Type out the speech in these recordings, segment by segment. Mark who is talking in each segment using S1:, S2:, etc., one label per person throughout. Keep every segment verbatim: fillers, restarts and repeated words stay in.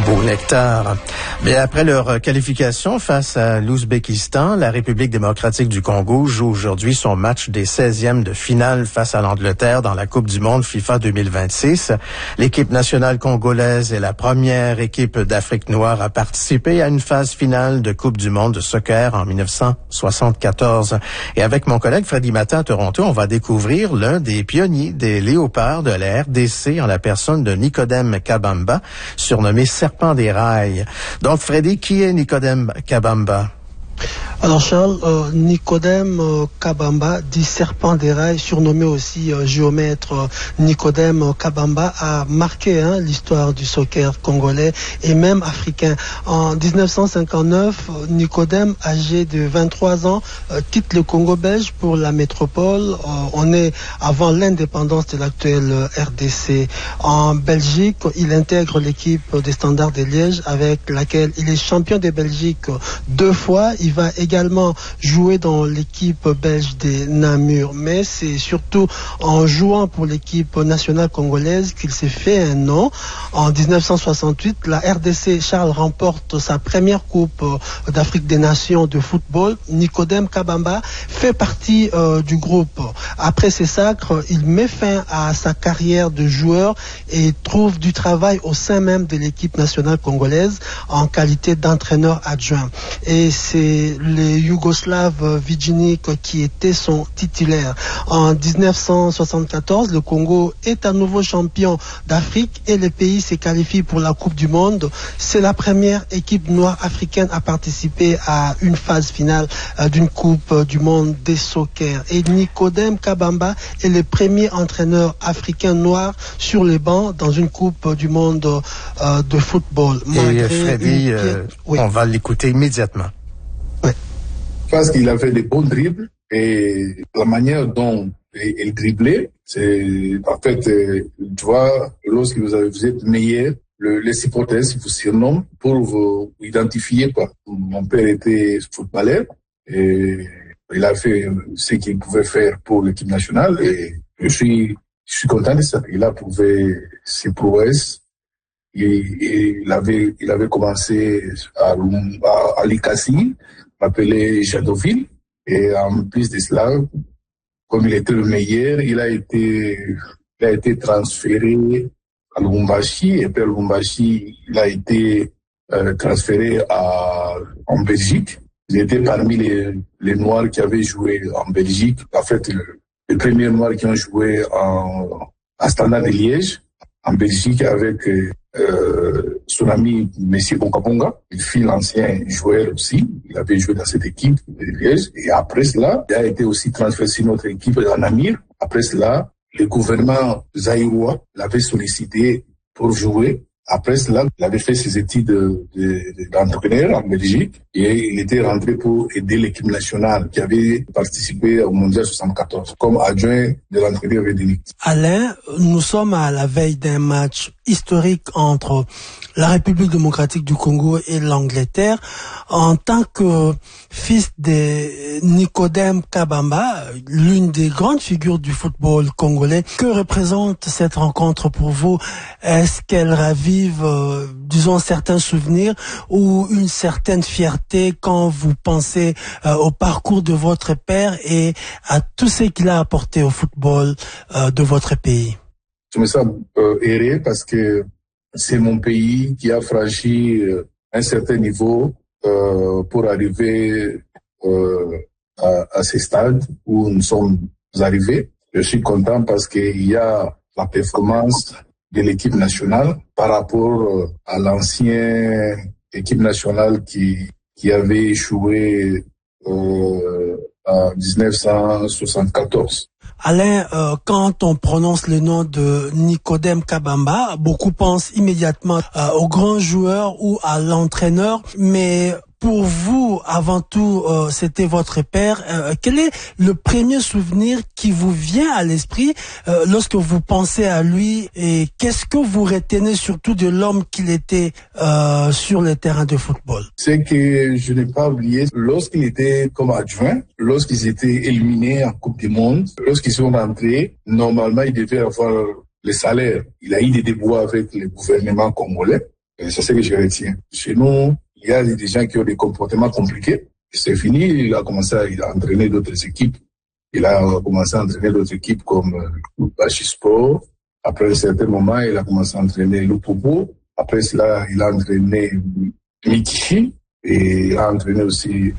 S1: Beau nectar. Mais après leur qualification face à l'Ouzbékistan, la République démocratique du Congo joue aujourd'hui son match des seizièmes de finale face à l'Angleterre dans la Coupe du monde FIFA deux mille vingt-six. L'équipe nationale congolaise est la première équipe d'Afrique noire à participer à une phase finale de Coupe du monde de soccer en dix-neuf cent soixante-quatorze. Et avec mon collègue Freddy Matin à Toronto, on va découvrir l'un des pionniers des léopards de la R D C en la personne de Nicodème Kabamba, surnommé Serpent des rails. Donc, Freddy, qui est Nicodème Kabamba?
S2: Alors Charles, euh, Nicodème euh, Kabamba, dit Serpent des rails, surnommé aussi euh, géomètre euh, Nicodème euh, Kabamba, a marqué hein, l'histoire du soccer congolais et même africain. En dix-neuf cent cinquante-neuf, euh, Nicodème, âgé de vingt-trois ans, euh, quitte le Congo belge pour la métropole. Euh, on est avant l'indépendance de l'actuelle euh, R D C. En Belgique, il intègre l'équipe des Standards de Liège avec laquelle il est champion de Belgique euh, deux fois. Il va également jouer dans l'équipe belge des Namur, mais c'est surtout en jouant pour l'équipe nationale congolaise qu'il s'est fait un nom. En dix-neuf cent soixante-huit, la R D C Charles remporte sa première Coupe d'Afrique des Nations de football. Nicodème Kabamba fait partie euh, du groupe. Après ces sacres, il met fin à sa carrière de joueur et trouve du travail au sein même de l'équipe nationale congolaise en qualité d'entraîneur adjoint. Et c'est les Yougoslaves Vidjinic qui étaient son titulaire. En dix-neuf cent soixante-quatorze, le Congo est à nouveau champion d'Afrique et le pays s'est qualifié pour la Coupe du monde. C'est la première équipe noire africaine à participer à une phase finale euh, d'une Coupe du monde des soccer. Et Nicodème Kabamba est le premier entraîneur africain noir sur les bancs dans une Coupe du monde euh, de football.
S1: Et Freddy, une... euh, oui. On va l'écouter immédiatement.
S3: Parce qu'il avait des bons dribbles et la manière dont il driblait, c'est en fait, tu vois, lorsque vous, avez, vous êtes meilleur, le, les supporters vous surnomment pour vous identifier, quoi. Mon père était footballeur et il a fait ce qu'il pouvait faire pour l'équipe nationale et je suis, je suis content de ça. Il a prouvé ses prouesses. Il, il avait, il avait commencé à, à, à l'Ikassi, appelé Jadoville, et en plus de cela, comme il était le meilleur, il a été, il a été transféré à Lubumbashi, et puis à Lubumbashi, il a été euh, transféré à, en Belgique. Il était parmi les, les Noirs qui avaient joué en Belgique, en fait, le, les premiers Noirs qui ont joué en, à Standard de Liège, en Belgique, avec euh, son ami M. Bongabonga. Il fut l'ancien joueur aussi. Il avait joué dans cette équipe de Liège. Et après cela, il a été aussi transféré sur notre équipe en Namur. Après cela, le gouvernement zaïrois l'avait sollicité pour jouer. Après cela, il avait fait ses études de, de, d'entraîneur en Belgique et il était rentré pour aider l'équipe nationale qui avait participé au Mondial soixante-quatorze comme adjoint de l'entraîneur Védénic.
S2: Alain, nous sommes à la veille d'un match historique entre la République démocratique du Congo et l'Angleterre. En tant que fils de Nicodème Kabamba, l'une des grandes figures du football congolais, que représente cette rencontre pour vous? Est-ce qu'elle ravive, euh, disons, certains souvenirs ou une certaine fierté quand vous pensez euh, au parcours de votre père et à tout ce qu'il a apporté au football euh, de votre pays?
S3: Je me sens euh, heureux parce que c'est mon pays qui a franchi euh, un certain niveau euh, pour arriver euh, à, à ce stade où nous sommes arrivés. Je suis content parce qu'il y a la performance de l'équipe nationale par rapport à l'ancienne équipe nationale qui, qui avait échoué euh, en dix-neuf cent soixante-quatorze.
S2: Alain, euh, quand on prononce le nom de Nicodème Kabamba, beaucoup pensent immédiatement euh, au grand joueur ou à l'entraîneur, mais pour vous, avant tout, euh, c'était votre père. Euh, quel est le premier souvenir qui vous vient à l'esprit euh, lorsque vous pensez à lui et qu'est-ce que vous retenez surtout de l'homme qu'il était euh, sur le terrain de football?
S3: C'est que je n'ai pas oublié, lorsqu'il était comme adjoint, lorsqu'ils étaient éliminés en Coupe du Monde, lorsqu'ils sont rentrés, normalement, il devait avoir le salaire. Il a eu des déboires avec le gouvernement congolais. Et c'est ce que je retiens. Chez nous, il y a des gens qui ont des comportements compliqués. C'est fini, il a commencé à, il a entraîné d'autres équipes. Il a commencé à entraîner d'autres équipes comme euh, Bachisport. Après un certain moment, il a commencé à entraîner le Popo. Après cela, il a entraîné Mikichi et il a entraîné aussi.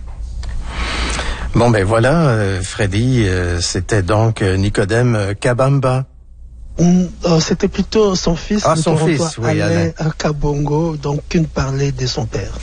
S1: Bon, ben voilà, euh, Freddy, euh, c'était donc euh, Nicodème Kabamba.
S2: Mm, euh, c'était plutôt son fils.
S1: Ah, son fils, oui,
S2: Alain Kabongo, donc une parlait de son père.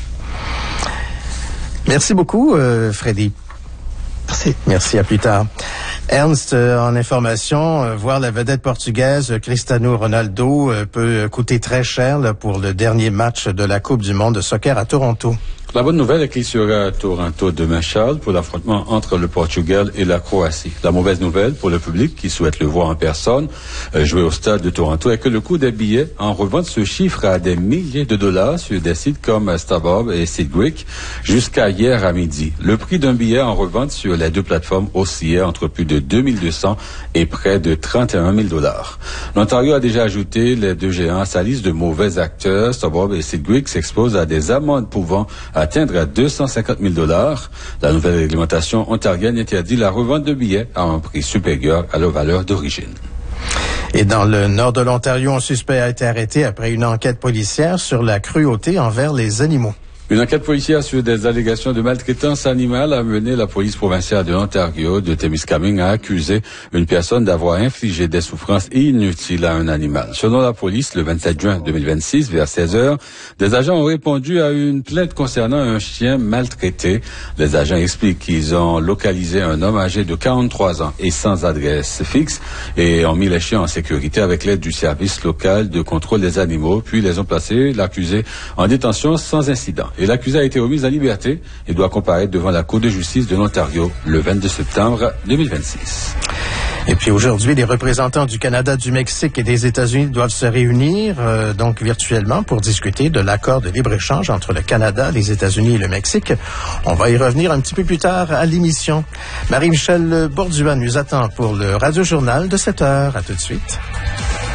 S1: Merci beaucoup, euh, Freddy.
S2: Merci.
S1: Merci, à plus tard. Ernst, euh, en information, euh, voir la vedette portugaise Cristiano Ronaldo euh, peut coûter très cher là, pour le dernier match de la Coupe du monde de soccer à Toronto.
S4: La bonne nouvelle est qu'il sera à Toronto demain, Charles, pour l'affrontement entre le Portugal et la Croatie. La mauvaise nouvelle pour le public qui souhaite le voir en personne euh, jouer au stade de Toronto est que le coût des billets en revente se chiffre à des milliers de dollars sur des sites comme StubHub et SeatGeek jusqu'à hier à midi. Le prix d'un billet en revente sur les deux plateformes oscillait entre plus de deux mille deux cents et près de trente et un mille dollars. L'Ontario a déjà ajouté les deux géants à sa liste de mauvais acteurs. StubHub et SeatGeek s'exposent à des amendes pouvant atteindre à deux cent cinquante mille dollars. La nouvelle réglementation ontarienne interdit la revente de billets à un prix supérieur à leur valeur d'origine.
S1: Et dans le nord de l'Ontario, un suspect a été arrêté après une enquête policière sur la cruauté envers les animaux.
S4: Une enquête policière sur des allégations de maltraitance animale a mené la police provinciale de l'Ontario de Témiscamingue à accuser une personne d'avoir infligé des souffrances inutiles à un animal. Selon la police, le vingt-sept juin deux mille vingt-six, vers seize heures, des agents ont répondu à une plainte concernant un chien maltraité. Les agents expliquent qu'ils ont localisé un homme âgé de quarante-trois ans et sans adresse fixe et ont mis les chiens en sécurité avec l'aide du service local de contrôle des animaux, puis les ont placés, l'accusé, en détention sans incident. Et l'accusé a été remis en liberté et doit comparaître devant la Cour de justice de l'Ontario le vingt-deux septembre deux mille vingt-six.
S1: Et puis aujourd'hui, les représentants du Canada, du Mexique et des États-Unis doivent se réunir euh, donc virtuellement pour discuter de l'accord de libre-échange entre le Canada, les États-Unis et le Mexique. On va y revenir un petit peu plus tard à l'émission. Marie-Michel Bordua nous attend pour le Radio-Journal de sept heures. À tout de suite.